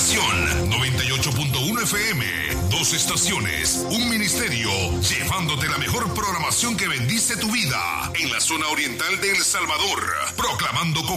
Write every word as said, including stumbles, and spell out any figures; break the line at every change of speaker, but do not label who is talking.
estación, noventa y ocho punto uno F M, dos estaciones, un ministerio, llevándote la mejor programación que bendice tu vida en la zona oriental de El Salvador, proclamando con